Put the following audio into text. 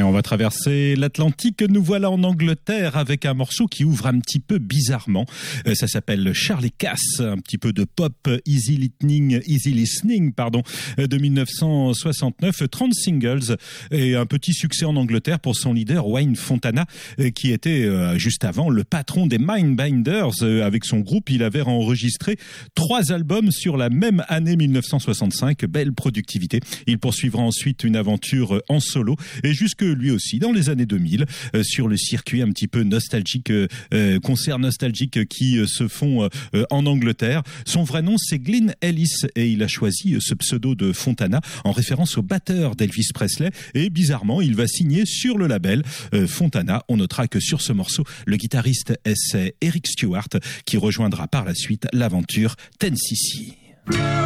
Et on va traverser l'Atlantique. Nous voilà en Angleterre avec un morceau qui ouvre un petit peu bizarrement. Ça s'appelle Charlie Cass, un petit peu de pop easy listening, de 1969. 30 singles et un petit succès en Angleterre pour son leader Wayne Fontana, qui était juste avant le patron des Mindbinders. Avec son groupe, il avait enregistré 3 albums sur la même année 1965. Belle productivité. Il poursuivra ensuite une aventure en solo et jusque lui aussi dans les années 2000 sur le circuit un petit peu nostalgique, concerts nostalgiques qui se font en Angleterre. Son vrai nom c'est Glyn Ellis et il a choisi ce pseudo de Fontana en référence au batteur d'Elvis Presley et bizarrement il va signer sur le label Fontana. On notera que sur ce morceau le guitariste c'est Eric Stewart qui rejoindra par la suite l'aventure 10cc.